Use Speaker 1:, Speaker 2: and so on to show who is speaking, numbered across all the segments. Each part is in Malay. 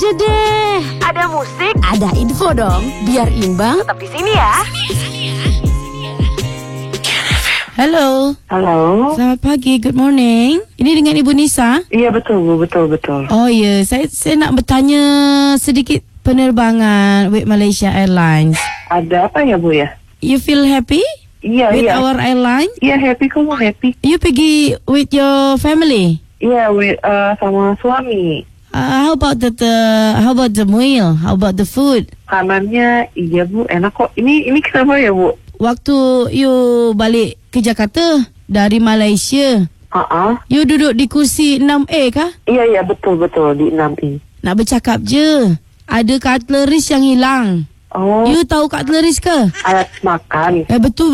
Speaker 1: aja deh.
Speaker 2: Ada musik,
Speaker 1: Ada info dong, biar imbang.
Speaker 2: tetap di sini ya.
Speaker 3: Halo.
Speaker 4: Halo.
Speaker 3: Selamat pagi, good morning. Ini dengan Ibu Nisa?
Speaker 4: Iya betul Bu, betul.
Speaker 3: Oh ya, saya nak bertanya sedikit penerbangan with Malaysia Airlines.
Speaker 4: Ada apa ya Bu ya?
Speaker 3: You feel happy
Speaker 4: Iya,
Speaker 3: with
Speaker 4: iya.
Speaker 3: our airline?
Speaker 4: Iya happy, kok mau happy?
Speaker 3: You pergi with your family?
Speaker 4: Iya, sama suami.
Speaker 3: How about the meal? How about the food?
Speaker 4: Kanannya iya Bu, enak kok. Ini kenapa ya Bu?
Speaker 3: Waktu you balik ke Jakarta dari Malaysia, you duduk di kursi 6A kah?
Speaker 4: Iya betul di 6I.
Speaker 3: Nak bercakap je. Ada cutleries yang hilang.
Speaker 4: Oh,
Speaker 3: You tahu cutleries ke?
Speaker 4: alat makan.
Speaker 3: Betul.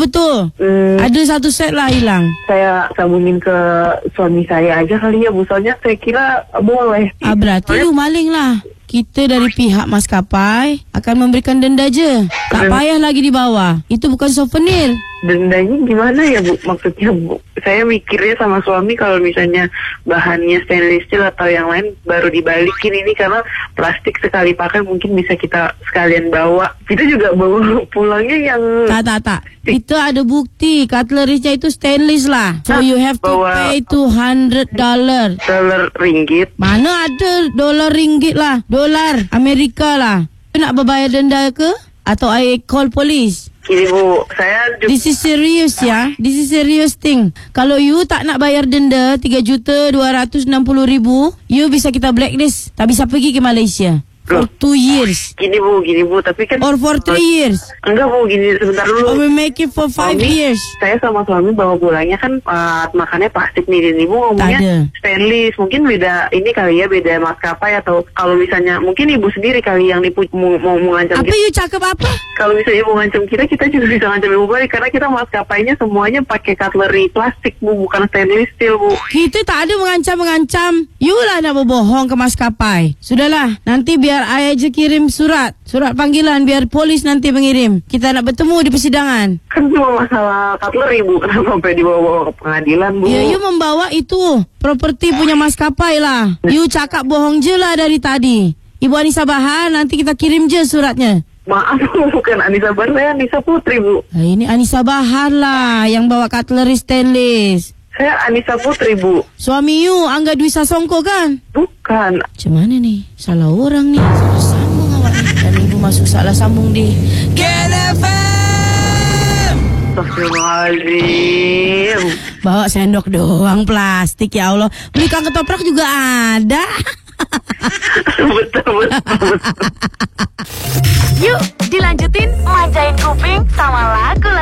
Speaker 3: Ada satu set lah hilang.
Speaker 4: Saya sambungin ke suami saya aja kali ya Bu, soalnya saya kira boleh.
Speaker 3: Berarti you maling lah. Kita dari pihak maskapai akan memberikan denda je. Tak payah lagi dibawa. Itu bukan souvenir.
Speaker 4: Dendanya gimana ya Bu? Maksudnya Bu, saya mikirnya sama suami kalau misalnya bahannya stainless steel atau yang lain baru dibalikin, ini karena plastik sekali pakai mungkin bisa kita sekalian bawa. Kita juga bawa pulangnya yang
Speaker 3: Tak. Itu ada bukti. Cutlery-nya itu stainless lah. So you have to
Speaker 4: bawa
Speaker 3: pay $200.
Speaker 4: dolar ringgit.
Speaker 3: Mana ada dolar ringgit lah. Dolar Amerika lah. You nak berbayar denda ke? Atau I call police?
Speaker 4: Gini Bu, saya juga
Speaker 3: This is serious ya. This is serious thing. Kalau you tak nak bayar denda 3.260.000, you bisa kita blacklist. Tak bisa pergi ke Malaysia for 2 years.
Speaker 4: Gini Bu, tapi kan
Speaker 3: Or for 3 years.
Speaker 4: enggak Bu, gini sebentar
Speaker 3: Or
Speaker 4: dulu.
Speaker 3: we make it for 5 years.
Speaker 4: Saya sama suami bawa pulangnya kan makannya plastik nih, dan Ibu
Speaker 3: Tak ada.
Speaker 4: ngomongnya stainless. Mungkin beda ini kali ya, beda maskapai, atau kalau misalnya mungkin Ibu sendiri kali yang mau mengancam
Speaker 3: Apa
Speaker 4: kita.
Speaker 3: you cakap apa?
Speaker 4: Kalau misalnya Ibu ngancam kita juga bisa ngancam Ibu balik, karena kita maskapainya semuanya pakai cutlery plastik Bu, bukan stainless steel Bu.
Speaker 3: Kita tak ada mengancam-mengancam. You lah nak berbohong ke maskapai. Sudahlah, nanti biar I aja kirim surat panggilan, biar polis nanti mengirim. Kita nak bertemu di persidangan.
Speaker 4: Kan cuma masalah cutlery Bu, kenapa sampai dibawa ke pengadilan Bu?
Speaker 3: Ya, you membawa itu properti punya maskapai lah. You cakap bohong je lah dari tadi. Ibu Anissa Bahar, nanti kita kirim je suratnya.
Speaker 4: Maaf Bu, bukan Anissa Bahar, saya Anissa Putri Bu.
Speaker 3: Ini Anissa Bahar lah yang bawa cutlery stainless.
Speaker 4: Saya Anissa Putri Bu.
Speaker 3: Suami you Angga Dwi Sasongko kan?
Speaker 4: Bukan.
Speaker 3: Macam mana ni? Salah orang ni. Salah sambung awak ni. Dan ibu masuk salah sambung di Get FM.
Speaker 4: Astagfirullahaladzim.
Speaker 3: Bawa sendok doang plastik, ya Allah. Belikan ketoprak juga ada.
Speaker 4: Betul.
Speaker 2: Yuk, dilanjutin